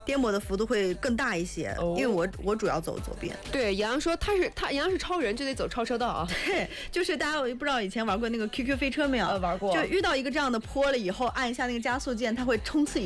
颠簸的幅度会更大一些，因为我主要走左边。 对，杨洋说杨洋是超人，就得走超车道啊。 对，就是大家我不知道以前玩过那个 QQ 飞车没有？ 玩过。 就遇到一个这样的坡了以后，按一下那个加速键，它会冲刺一